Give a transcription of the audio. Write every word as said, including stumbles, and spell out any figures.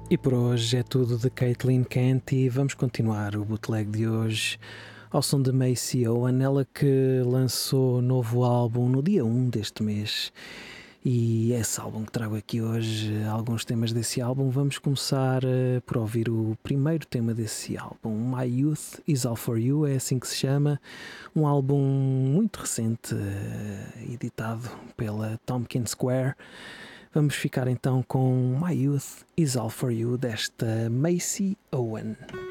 E por hoje é tudo de Caitlin Kent e vamos continuar o bootleg de hoje ao som de Macy Owen, ela que lançou novo álbum no dia um deste mês. E esse álbum que trago aqui hoje, alguns temas desse álbum, vamos começar uh, por ouvir o primeiro tema desse álbum, My Youth Is All For You, é assim que se chama, um álbum muito recente, uh, editado pela Tompkins Square. Vamos ficar então com My Youth Is All For You, desta Macy Owen.